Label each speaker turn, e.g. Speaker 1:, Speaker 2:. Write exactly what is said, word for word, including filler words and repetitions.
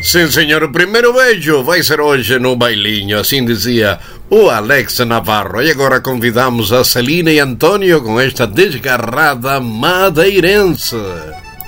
Speaker 1: Sim, senhor, o primeiro beijo vai ser hoje no bailinho, assim dizia o Alex Navarro. E agora convidamos a Celina e Antônio com esta desgarrada madeirense.